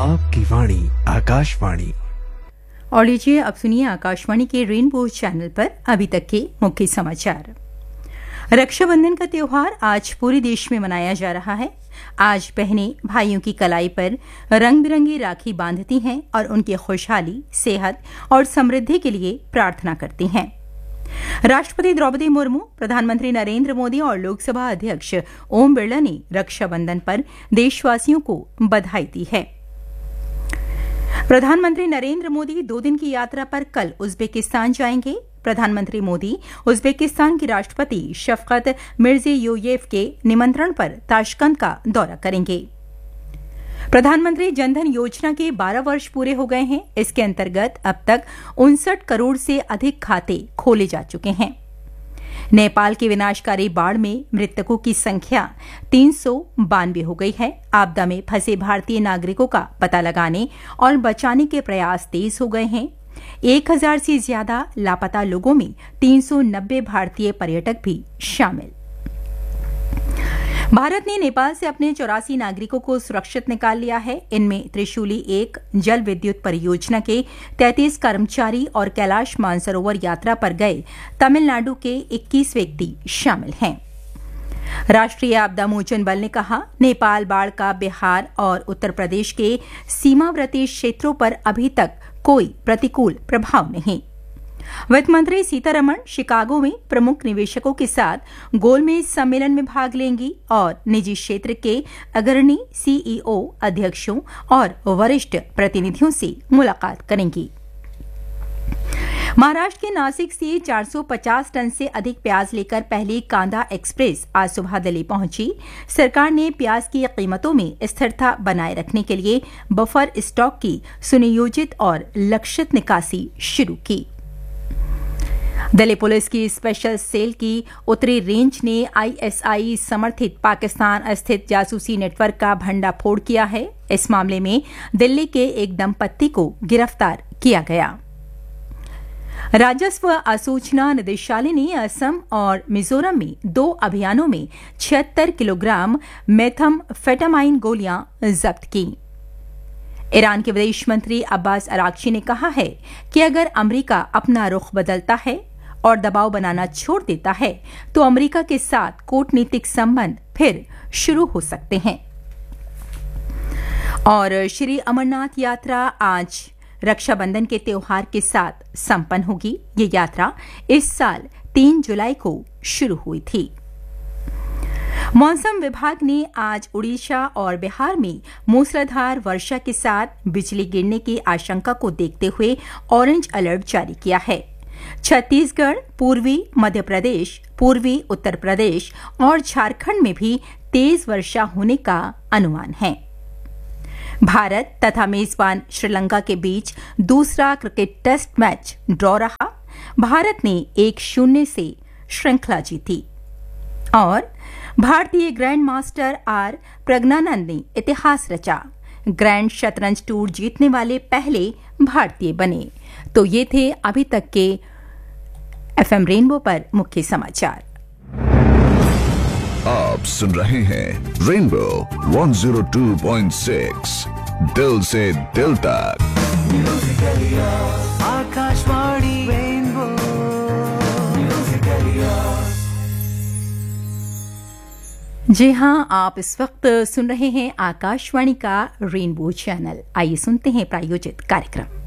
आपकी वाणी आकाशवाणी। और लीजिए अब सुनिए आकाशवाणी के रेनबो चैनल पर अभी तक के मुख्य समाचार। रक्षाबंधन का त्योहार आज पूरे देश में मनाया जा रहा है। आज बहनें भाइयों की कलाई पर रंग बिरंगी राखी बांधती हैं और उनकी खुशहाली, सेहत और समृद्धि के लिए प्रार्थना करती हैं। राष्ट्रपति द्रौपदी मुर्मू, प्रधानमंत्री नरेंद्र मोदी और लोकसभा अध्यक्ष ओम बिरला ने रक्षाबंधन पर देशवासियों को बधाई दी है। प्रधानमंत्री नरेंद्र मोदी 2 दिन की यात्रा पर कल उज्बेकिस्तान जाएंगे। प्रधानमंत्री मोदी उज्बेकिस्तान के राष्ट्रपति शफकत मिर्जियोयेव के निमंत्रण पर ताशकंद का दौरा करेंगे। प्रधानमंत्री जनधन योजना के 12 वर्ष पूरे हो गए हैं। इसके अंतर्गत अब तक 59 करोड़ से अधिक खाते खोले जा चुके हैं। नेपाल की विनाशकारी बाढ़ में मृतकों की संख्या 392 हो गई है। आपदा में फंसे भारतीय नागरिकों का पता लगाने और बचाने के प्रयास तेज हो गए हैं। 1000 से ज्यादा लापता लोगों में 390 भारतीय पर्यटक भी शामिल। भारत ने नेपाल से अपने 84 नागरिकों को सुरक्षित निकाल लिया है। इनमें त्रिशूली 1 जल विद्युत परियोजना के 33 कर्मचारी और कैलाश मानसरोवर यात्रा पर गए तमिलनाडु के 21 व्यक्ति शामिल हैं। राष्ट्रीय आपदा मोचन बल ने कहा, नेपाल बाढ़ का बिहार और उत्तर प्रदेश के सीमावर्ती क्षेत्रों पर अभी तक कोई प्रतिकूल प्रभाव नहीं। वित्त मंत्री सीतारमण शिकागो में प्रमुख निवेशकों के साथ गोलमेज सम्मेलन में भाग लेंगी और निजी क्षेत्र के अग्रणी सीईओ, अध्यक्षों और वरिष्ठ प्रतिनिधियों से मुलाकात करेंगी। महाराष्ट्र के नासिक से 450 टन से अधिक प्याज लेकर पहली कांदा एक्सप्रेस आज सुबह दिल्ली पहुंची। सरकार ने प्याज की कीमतों में स्थिरता बनाए रखने के लिए बफर स्टॉक की सुनियोजित और लक्षित निकासी शुरू की। दिल्ली पुलिस की स्पेशल सेल की उत्तरी रेंज ने आईएसआई समर्थित पाकिस्तान स्थित जासूसी नेटवर्क का भंडाफोड़ किया है। इस मामले में दिल्ली के एक दंपत्ति को गिरफ्तार किया गया। राजस्व आसूचना निदेशालय ने असम और मिजोरम में 2 अभियानों में 76 किलोग्राम मेथाम्फेटामाइन गोलियां जब्त की। ईरान के विदेश मंत्री अब्बास अराक्ची ने कहा है कि अगर अमेरिका अपना रुख बदलता है और दबाव बनाना छोड़ देता है तो अमेरिका के साथ कूटनीतिक संबंध फिर शुरू हो सकते हैं। और श्री अमरनाथ यात्रा आज रक्षाबंधन के त्योहार के साथ संपन्न होगी। ये यात्रा इस साल 3 जुलाई को शुरू हुई थी। मौसम विभाग ने आज उड़ीसा और बिहार में मूसलाधार वर्षा के साथ बिजली गिरने की आशंका को देखते हुए ऑरेंज अलर्ट जारी किया है। छत्तीसगढ़, पूर्वी मध्य प्रदेश, पूर्वी उत्तर प्रदेश और झारखंड में भी तेज वर्षा होने का अनुमान है। भारत तथा मेजबान श्रीलंका के बीच दूसरा क्रिकेट टेस्ट मैच ड्रॉ रहा। भारत ने 1-0 से श्रृंखला जीती और भारतीय ग्रैंड मास्टर आर प्रज्ञानंद ने इतिहास रचा। ग्रैंड शतरंज टूर जीतने वाले पहले भारतीय बने। तो ये थे अभी तक के एफएम रेनबो पर मुख्य समाचार। आप सुन रहे हैं रेनबो 102.6 दिल से दिल तक। आकाशवाणी रेनबो। जी हाँ, आप इस वक्त सुन रहे हैं आकाशवाणी का रेनबो चैनल। आइए सुनते हैं प्रायोजित कार्यक्रम।